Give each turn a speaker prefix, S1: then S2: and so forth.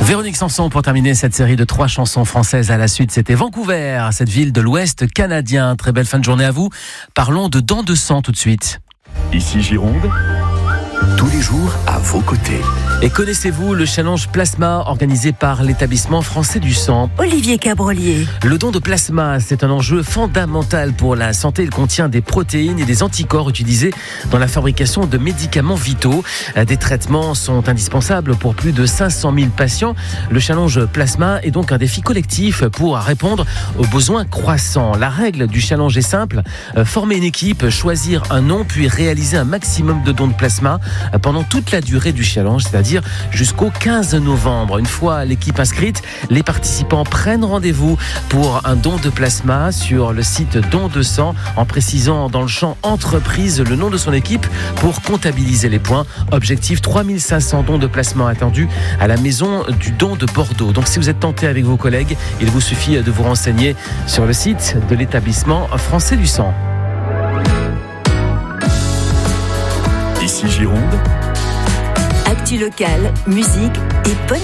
S1: Véronique Sanson pour terminer cette série de 3 chansons françaises à la suite. C'était Vancouver, cette ville de l'Ouest canadien. Très belle fin de journée à vous. Parlons de dons de sang tout de suite.
S2: Ici Gironde, tous les jours à vos côtés.
S1: Et connaissez-vous le challenge plasma organisé par l'établissement français du sang?
S3: Olivier Cabrolier.
S1: Le don de plasma, c'est un enjeu fondamental pour la santé. Il contient des protéines et des anticorps utilisés dans la fabrication de médicaments vitaux. Des traitements sont indispensables pour plus de 500 000 patients. Le challenge plasma est donc un défi collectif pour répondre aux besoins croissants. La règle du challenge est simple. Former une équipe, choisir un nom, puis réaliser un maximum de dons de plasma pendant toute la durée du challenge, c'est-à-dire jusqu'au 15 novembre. Une fois l'équipe inscrite, les participants prennent rendez-vous pour un don de plasma sur le site Don de sang en précisant dans le champ entreprise le nom de son équipe pour comptabiliser les points. Objectif 3500 dons de plasma attendus à la maison du don de Bordeaux. Donc si vous êtes tenté avec vos collègues, il vous suffit de vous renseigner sur le site de l'établissement français du sang.
S2: Ici Gironde,
S3: Actu locale, musique et bonne